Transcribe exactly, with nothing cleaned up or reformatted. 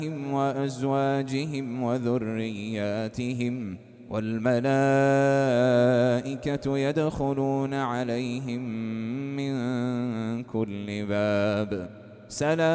وأزواجهم وذرياتهم، والملائكة يدخلون عليهم من كل باب. سلام